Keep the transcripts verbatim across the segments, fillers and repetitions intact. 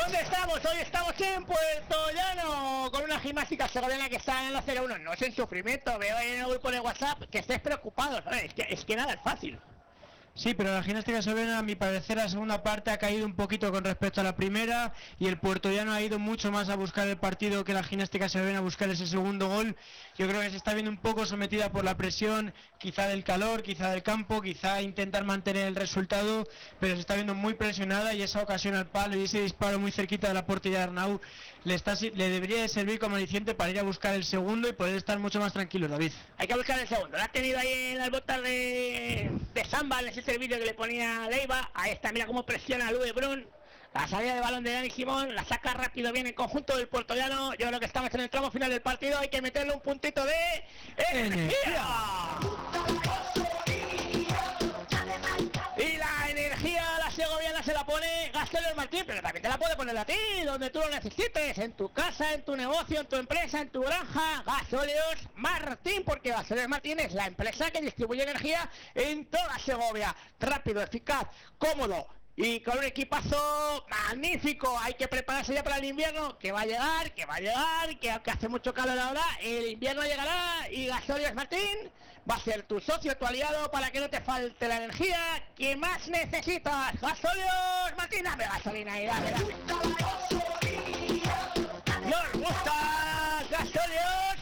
¿Dónde estamos? Hoy estamos en Puerto Llano con una gimnástica segoviana que está en la cero uno. No es en sufrimiento, veo ahí en el grupo de WhatsApp que estáis preocupados. ¿No? Es, que, es que nada es fácil. Sí, pero la gimnástica segoviana, a mi parecer, la segunda parte ha caído un poquito con respecto a la primera y el puertollano ha ido mucho más a buscar el partido que la gimnástica segoviana a buscar ese segundo gol. Yo creo que se está viendo un poco sometida por la presión, quizá del calor, quizá del campo, quizá intentar mantener el resultado, pero se está viendo muy presionada y esa ocasión al palo y ese disparo muy cerquita de la portería de Arnau le, está, le debería de servir como aliciente para ir a buscar el segundo y poder estar mucho más tranquilo, David. Hay que buscar el segundo. Lo has tenido ahí en las botas de, de Samba, en ese vídeo que le ponía Leiva. Ahí está, mira cómo presiona a Luis Brun. La salida de balón de Dani Simón, la saca rápido bien el conjunto del puertollano. Yo creo que estamos en el tramo final del partido. Hay que meterle un puntito de energía. Y la energía la segoviana se la pone Gasoleros Martín, pero también te la puede poner a ti, donde tú lo necesites, en tu casa, en tu negocio, en tu empresa, en tu granja. Gasoleros Martín, porque Gasoleros Martín es la empresa que distribuye energía en toda Segovia. Rápido, eficaz, cómodo y con un equipazo magnífico. Hay que prepararse ya para el invierno, que va a llegar, que va a llegar, que aunque hace mucho calor ahora, el invierno llegará y Gasoleros Martín va a ser tu socio, tu aliado, para que no te falte la energía que más necesitas. Gasoleros Martín, dame gasolina y dame, dame. Nos gusta Gasoleros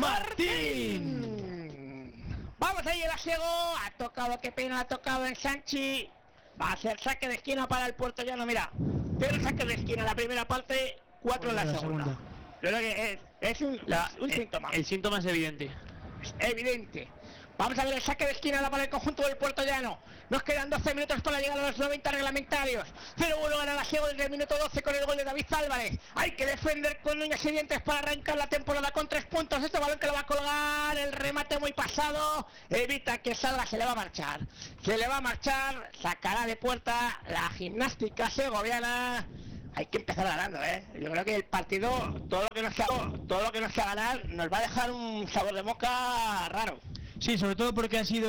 Martín. Vamos ahí el asiego, ha tocado, qué pena, ha tocado en Sanchi. Va a ser saque de esquina para el puertollano, mira. Pero saque de esquina la primera parte, cuatro en la, la segunda. segunda. Yo creo que es, es un, la, un el, síntoma. El síntoma es evidente. Es evidente. Vamos a ver el saque de esquina para el conjunto del puertollano. Nos quedan doce minutos para llegar a los noventa reglamentarios. cero uno gana la Asiego desde el minuto doce con el gol de David Álvarez. Hay que defender con uñas y dientes para arrancar la temporada con tres puntos. Este balón que lo va a colgar, el remate muy pasado. Evita que salga, se le va a marchar. Se le va a marchar, sacará de puerta la gimnástica segoviana. Hay que empezar ganando, ¿eh? Yo creo que el partido, todo lo que nos sea, todo lo que nos sea ganar, nos va a dejar un sabor de boca raro. Sí, sobre todo porque ha sido